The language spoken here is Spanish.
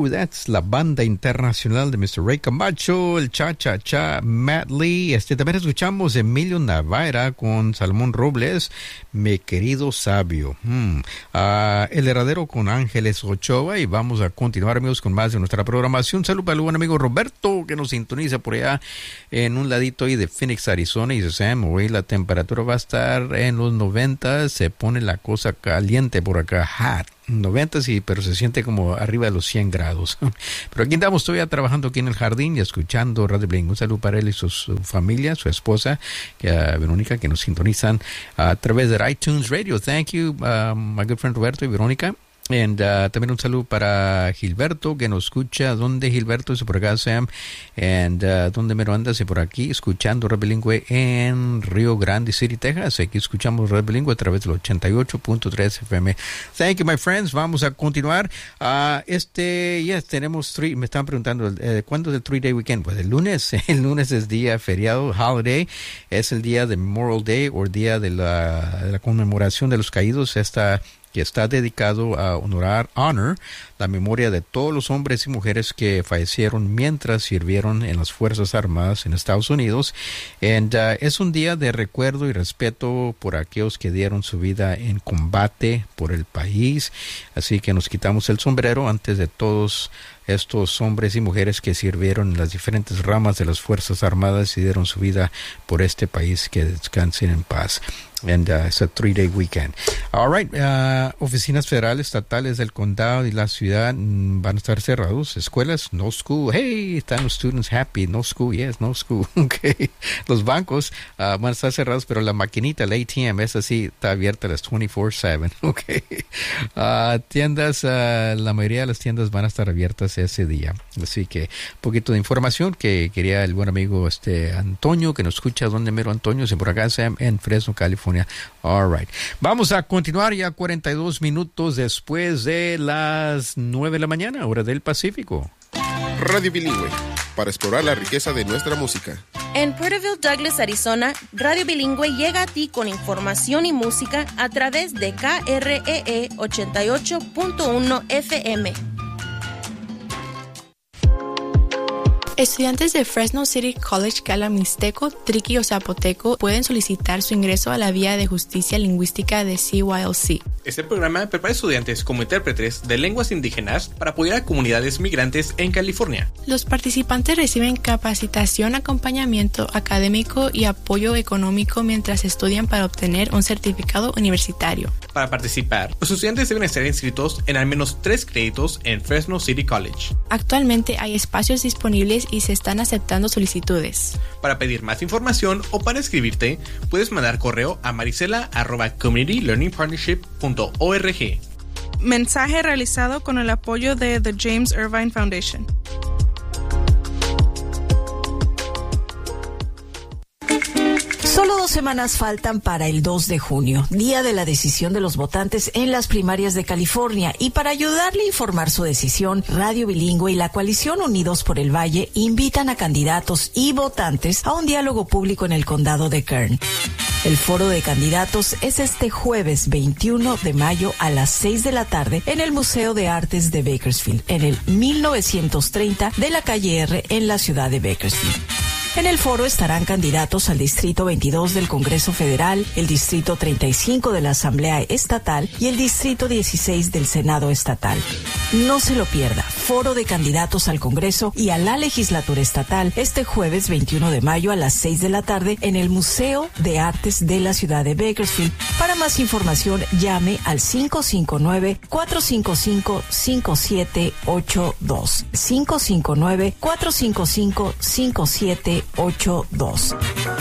That's la banda internacional de Mr. Ray Camacho, el Cha-Cha-Cha, Matt Lee. También escuchamos Emilio Navarra con Salomón Robles, Mi Querido Sabio. El Herradero con Ángeles Ochoa. Y vamos a continuar, amigos, con más de nuestra programación. Salud para el buen amigo Roberto, que nos sintoniza por allá en un ladito ahí de Phoenix, Arizona. Y dice, Sam, hoy la temperatura va a estar en los 90. Se pone la cosa caliente por acá, hot. 90, sí, pero se siente como arriba de los 100 grados. Pero aquí andamos todavía trabajando aquí en el jardín y escuchando Radio Bilingüe. Un saludo para él y su familia, su esposa, Verónica, que nos sintonizan a través de iTunes Radio. Thank you, my good friend Roberto y Verónica. Y también un saludo para Gilberto, que nos escucha. ¿Dónde, Gilberto? Dice por acá, Sam. ¿Dónde me lo andas? Por aquí, escuchando Red Bilingüe en Rio Grande City, Texas. Aquí escuchamos Red Bilingüe a través del 88.3 FM. Thank you, my friends. Vamos a continuar. Tenemos me estaban preguntando, ¿cuándo es el 3-Day Weekend? Pues el lunes. El lunes es día feriado, holiday. Es el día de Memorial Day, o día de la conmemoración de los caídos. Que está dedicado a honor la memoria de todos los hombres y mujeres que fallecieron mientras sirvieron en las Fuerzas Armadas en Estados Unidos. Es un día de recuerdo y respeto por aquellos que dieron su vida en combate por el país. Así que nos quitamos el sombrero antes de todos estos hombres y mujeres que sirvieron en las diferentes ramas de las Fuerzas Armadas y dieron su vida por este país. Que descansen en paz. It's a 3-day weekend. All right. Oficinas federales, estatales del condado y la ciudad van a estar cerrados. Escuelas, no school. Hey, están los students happy. No school, yes, no school. Okay. Los bancos van a estar cerrados, pero la maquinita, el ATM, esa sí está abierta a las 24/7. Okay. Tiendas, la mayoría de las tiendas van a estar abiertas ese día. Así que un poquito de información que quería el buen amigo Antonio, que nos escucha. ¿Dónde mero, Antonio? Si por acá, Sam, en Fresno, California. All right. Vamos a continuar ya 42 minutos después de las 9 de la mañana, hora del Pacífico. Radio Bilingüe, para explorar la riqueza de nuestra música. En Porterville, Douglas, Arizona, Radio Bilingüe llega a ti con información y música a través de KREE 88.1 FM. Estudiantes de Fresno City College Cala Mixteco, Triqui o Zapoteco pueden solicitar su ingreso a la Vía de Justicia Lingüística de CYLC. Este programa prepara estudiantes como intérpretes de lenguas indígenas para apoyar a comunidades migrantes en California. Los participantes reciben capacitación, acompañamiento académico y apoyo económico mientras estudian para obtener un certificado universitario. Para participar, los estudiantes deben estar inscritos en al menos 3 créditos en Fresno City College. Actualmente hay espacios disponibles y se están aceptando solicitudes. Para pedir más información o para escribirte, puedes mandar correo a marisela@communitylearningpartnership.org. Mensaje realizado con el apoyo de The James Irvine Foundation. Solo 2 semanas faltan para el 2 de junio, día de la decisión de los votantes en las primarias de California, y para ayudarle a informar su decisión, Radio Bilingüe y la coalición Unidos por el Valle invitan a candidatos y votantes a un diálogo público en el condado de Kern. El foro de candidatos es este jueves 21 de mayo a las 6 de la tarde en el Museo de Artes de Bakersfield, en el 1930 de la calle R en la ciudad de Bakersfield. En el foro estarán candidatos al Distrito 22 del Congreso Federal, el Distrito 35 de la Asamblea Estatal y el Distrito 16 del Senado Estatal. No se lo pierda, foro de candidatos al Congreso y a la Legislatura Estatal este jueves 21 de mayo a las 6 de la tarde en el Museo de Artes de la ciudad de Bakersfield. Para más información, llame al 559-455-5782. 559-455-5782.